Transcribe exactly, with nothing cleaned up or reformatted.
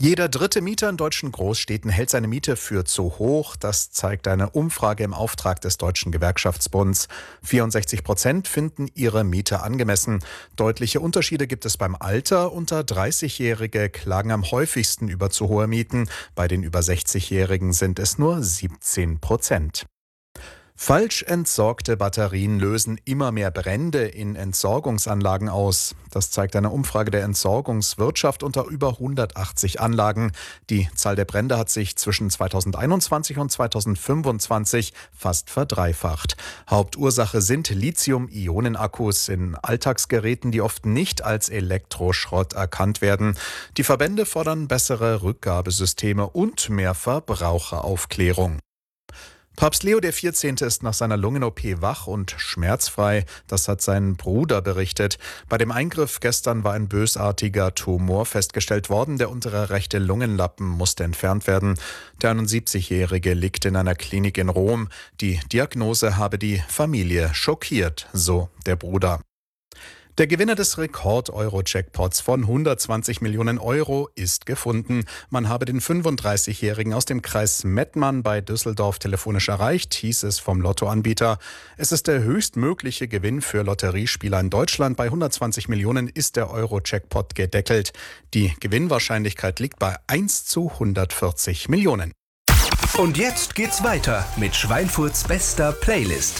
Jeder dritte Mieter in deutschen Großstädten hält seine Miete für zu hoch. Das zeigt eine Umfrage im Auftrag des Deutschen Gewerkschaftsbunds. vierundsechzig Prozent finden ihre Miete angemessen. Deutliche Unterschiede gibt es beim Alter. Unter dreißigjährige klagen am häufigsten über zu hohe Mieten. Bei den über sechzigjährigen sind es nur siebzehn Prozent. Falsch entsorgte Batterien lösen immer mehr Brände in Entsorgungsanlagen aus. Das zeigt eine Umfrage der Entsorgungswirtschaft unter über hundertachtzig Anlagen. Die Zahl der Brände hat sich zwischen zweitausendeinundzwanzig und zweitausendfünfundzwanzig fast verdreifacht. Hauptursache sind Lithium-Ionen-Akkus in Alltagsgeräten, die oft nicht als Elektroschrott erkannt werden. Die Verbände fordern bessere Rückgabesysteme und mehr Verbraucheraufklärung. Papst Leo der Vierzehnte ist nach seiner Lungen-O P wach und schmerzfrei. Das hat sein Bruder berichtet. Bei dem Eingriff gestern war ein bösartiger Tumor festgestellt worden. Der untere rechte Lungenlappen musste entfernt werden. Der einundsiebzigjährige liegt in einer Klinik in Rom. Die Diagnose habe die Familie schockiert, so der Bruder. Der Gewinner des Rekord-Euro-Jackpots von hundertzwanzig Millionen Euro ist gefunden. Man habe den fünfunddreißigjährigen aus dem Kreis Mettmann bei Düsseldorf telefonisch erreicht, hieß es vom Lottoanbieter. Es ist der höchstmögliche Gewinn für Lotteriespieler in Deutschland. Bei hundertzwanzig Millionen ist der Euro-Jackpot gedeckelt. Die Gewinnwahrscheinlichkeit liegt bei eins zu hundertvierzig Millionen. Und jetzt geht's weiter mit Schweinfurts bester Playlist.